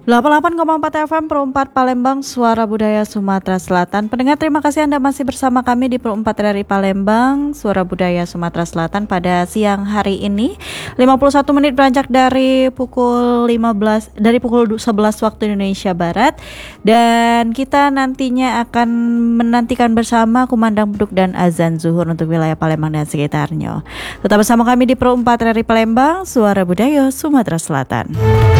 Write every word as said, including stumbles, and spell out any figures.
delapan puluh delapan koma empat F M Pro empat Palembang, Suara Budaya Sumatera Selatan. Pendengar, terima kasih Anda masih bersama kami di Pro empat R R I Palembang, Suara Budaya Sumatera Selatan pada siang hari ini. lima puluh satu menit beranjak dari pukul lima belas dari pukul sebelas waktu Indonesia Barat, dan kita nantinya akan menantikan bersama kumandang beduk dan azan zuhur untuk wilayah Palembang dan sekitarnya. Tetap bersama kami di Pro empat R R I Palembang, Suara Budaya Sumatera Selatan.